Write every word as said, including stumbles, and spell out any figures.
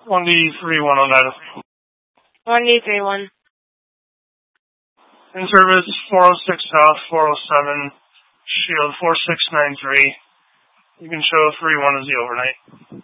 one D three one oh nine. one D three one. In service four oh six South, four oh seven, Shield four six nine three. You can show three one as the overnight.